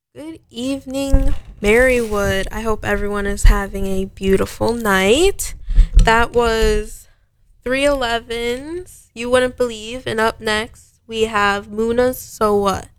Good evening, Marywood. I hope everyone is having a beautiful night. That was 311's You Wouldn't Believe, and up next we have Muna's So What.